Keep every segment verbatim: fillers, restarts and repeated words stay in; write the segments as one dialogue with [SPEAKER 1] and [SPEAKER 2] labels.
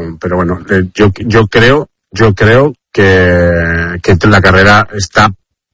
[SPEAKER 1] pero bueno, yo, yo creo, yo creo que, que la carrera está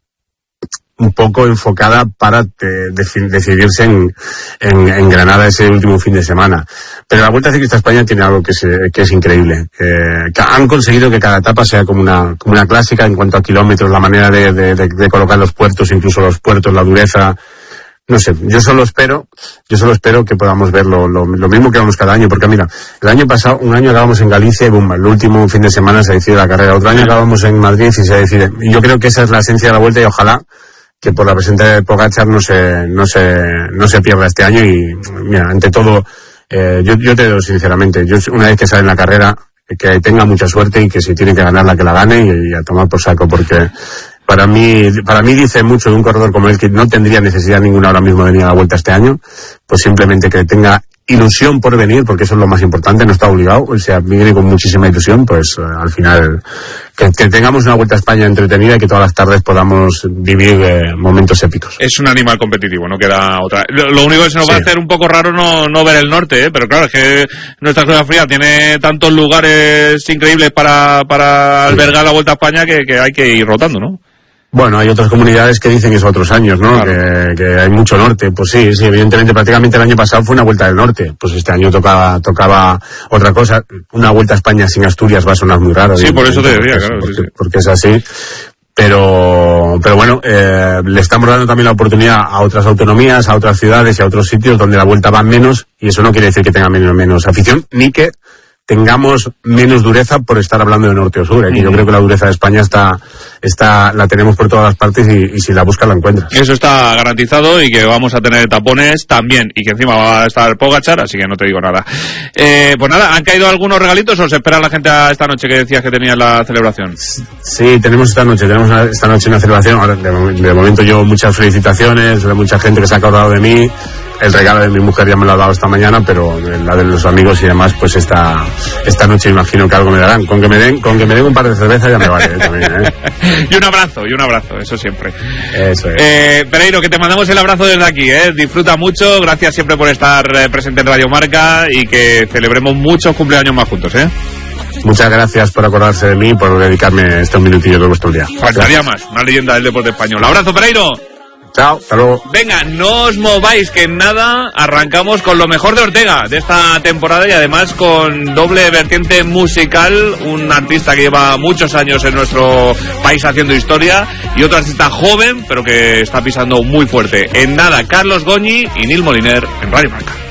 [SPEAKER 1] un poco enfocada para de, de, decidirse en, en, en Granada ese último fin de semana. Pero la Vuelta Ciclista a España tiene algo que es, que es increíble. Eh, que han conseguido que cada etapa sea como una, como una clásica en cuanto a kilómetros, la manera de, de, de, de colocar los puertos, incluso los puertos, la dureza. No sé, yo solo espero, yo solo espero que podamos ver lo, lo, lo mismo que vamos cada año, porque mira, el año pasado, un año acabamos en Galicia y boom, el último fin de semana se decide la carrera, otro año acabamos en Madrid y se decide. Y yo creo que esa es la esencia de la Vuelta y ojalá que por la presencia de Pogačar no se, no se, no se pierda este año y, mira, ante todo, eh, yo, yo te digo sinceramente, yo una vez que sale en la carrera, que tenga mucha suerte y que si tiene que ganar la que la gane y, y a tomar por saco, porque Para mí, para mí dice mucho de un corredor como él que no tendría necesidad ninguna ahora mismo de venir a la Vuelta este año, pues simplemente que tenga ilusión por venir, porque eso es lo más importante, no está obligado, o sea, viene con muchísima ilusión, pues uh, al final que, que tengamos una Vuelta a España entretenida y que todas las tardes podamos vivir eh, momentos épicos.
[SPEAKER 2] Es un animal competitivo, no queda otra. Lo, lo único que se nos sí. va a hacer un poco raro no, no ver el norte, ¿eh? Pero claro, es que nuestra zona fría tiene tantos lugares increíbles para, para albergar sí. la Vuelta a España que, que hay que ir rotando, ¿no?
[SPEAKER 1] Bueno, hay otras comunidades que dicen eso otros años, ¿no? Claro. Que, que hay mucho norte. Pues sí, sí, evidentemente, prácticamente el año pasado fue una Vuelta del Norte. Pues este año tocaba tocaba otra cosa. Una Vuelta a España sin Asturias va a sonar muy raro.
[SPEAKER 2] Sí, por eso te decía, claro.
[SPEAKER 1] Porque,
[SPEAKER 2] sí, sí.
[SPEAKER 1] porque es así. Pero, pero bueno, eh, le estamos dando también la oportunidad a otras autonomías, a otras ciudades y a otros sitios donde la Vuelta va menos, y eso no quiere decir que tenga menos, menos afición, ni que tengamos menos dureza por estar hablando de norte o sur. Aquí ¿eh? Yo creo que la dureza de España está, está, la tenemos por todas las partes y, y si la buscas la encuentras.
[SPEAKER 2] Eso está garantizado y que vamos a tener tapones también y que encima va a estar Pogačar, así que no te digo nada. Eh, pues nada, ¿han caído algunos regalitos o se espera la gente a esta noche que decías que tenía la celebración?
[SPEAKER 1] Sí, tenemos esta noche, tenemos una, esta noche una celebración. Ahora, de, de momento yo muchas felicitaciones, de mucha gente que se ha acordado de mí. El regalo de mi mujer ya me lo ha dado esta mañana, pero la de los amigos y demás, pues esta esta noche imagino que algo me darán. Con que me den, con que me den un par de cervezas ya me vale, ¿eh? También, ¿eh?
[SPEAKER 2] Y un abrazo, y un abrazo, eso siempre.
[SPEAKER 1] Eso es.
[SPEAKER 2] Eh, Pereiro, que te mandamos el abrazo desde aquí, ¿eh? Disfruta mucho, gracias siempre por estar eh, presente en Radio Marca y que celebremos muchos cumpleaños más juntos, ¿eh?
[SPEAKER 1] Muchas gracias por acordarse de mí y por dedicarme estos minutillos de vuestro día.
[SPEAKER 2] Faltaría más, una leyenda del deporte español. ¡Abrazo, Pereiro!
[SPEAKER 1] Chao, hasta luego.
[SPEAKER 2] Venga, no os mováis, que en nada arrancamos con lo mejor de Ortega de esta temporada y además con doble vertiente musical, un artista que lleva muchos años en nuestro país haciendo historia y otro artista joven pero que está pisando muy fuerte. En nada, Carlos Goñi y Nil Moliner en Radio Marca.